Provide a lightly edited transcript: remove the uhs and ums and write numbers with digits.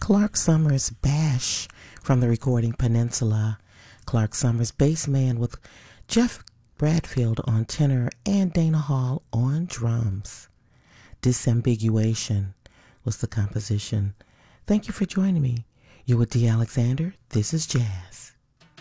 Clark Summers' Bash from the recording Peninsula. Clark Summers bass man with Jeff Bradfield on tenor and Dana Hall on drums. Disambiguation was the composition. Thank you for joining me. You're with D. Alexander. This is Jazz.